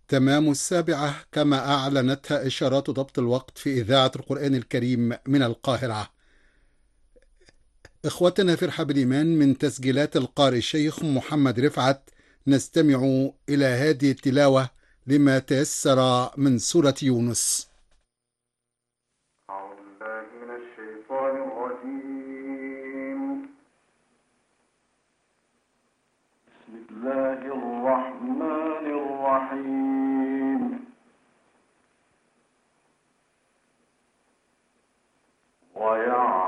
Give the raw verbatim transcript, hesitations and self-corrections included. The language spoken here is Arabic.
تمام السابعة كما أعلنتها إشارات ضبط الوقت في إذاعة القرآن الكريم من القاهرة. إخوتنا في رحاب الإيمان، من تسجيلات القارئ الشيخ محمد رفعت نستمع إلى هذه التلاوة لما تيسر من سورة يونس. أعوذ بالله من الشيطان الرجيم. بسم الله الرحمن الرحيم.